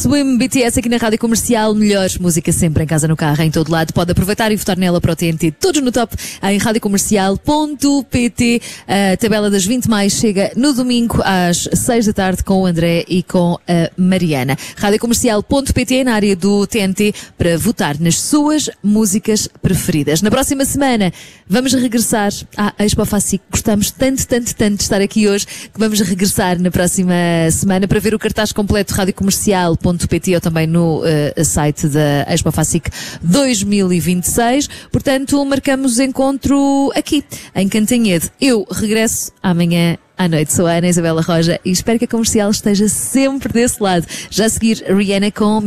Swim BTS aqui na Rádio Comercial. Melhores música sempre em casa, no carro, em todo lado. Pode aproveitar e votar nela para o TNT. Todos no top em radiocomercial.pt. A tabela das 20 mais chega no domingo às 6 da tarde com o André e com a Mariana. radiocomercial.pt na área do TNT para votar nas suas músicas preferidas. Na próxima semana vamos regressar à Expo Facic. Gostamos tanto de estar aqui hoje que vamos regressar na próxima semana para ver o cartaz completo radiocomercial.pt ou também no site da Expo Facic 2026. Portanto, marcamos encontro aqui em Cantanhede. Eu regresso amanhã à noite. Sou a Ana Isabela Roja e espero que a Comercial esteja sempre desse lado. Já a seguir, Rihanna com